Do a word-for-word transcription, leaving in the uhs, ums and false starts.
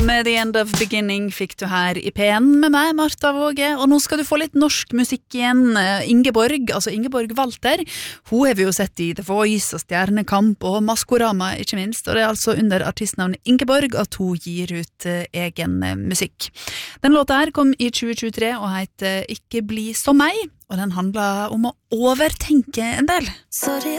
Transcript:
Med The End of Beginning fikk du her i P en med meg, Martha Våge, og nå skal du få litt norsk musikk igjen. Ingeborg, altså Ingeborg Walter, hun har vi jo sett i The Voice og Stjernekamp og Maskorama, ikke minst, og det er altså under artistnavnet Ingeborg at hun gir ut uh, egen uh, musikk. Den låta her kom i tjue tjuetre og heter Ikke bli som meg, og den handler om å overtenke en del. Sorry